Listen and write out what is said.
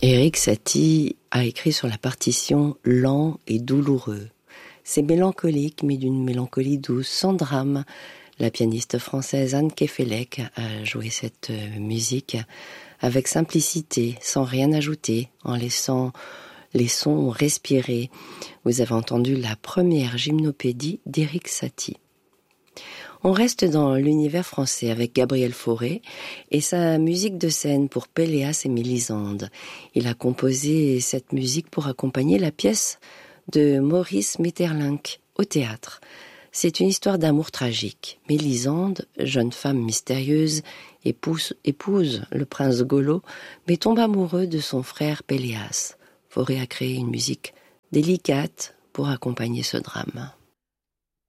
Erik Satie a écrit sur la partition lent et douloureux. C'est mélancolique, mais d'une mélancolie douce, sans drame. La pianiste française Anne Kefelec a joué cette musique avec simplicité, sans rien ajouter, en laissant les sons respirer. Vous avez entendu la première gymnopédie d'Erik Satie. On reste dans l'univers français avec Gabriel Fauré et sa musique de scène pour Péléas et Mélisande. Il a composé cette musique pour accompagner la pièce de Maurice Maeterlinck au théâtre. C'est une histoire d'amour tragique. Mélisande, jeune femme mystérieuse, épouse le prince Golo, mais tombe amoureux de son frère Péléas. Fauré a créé une musique délicate pour accompagner ce drame.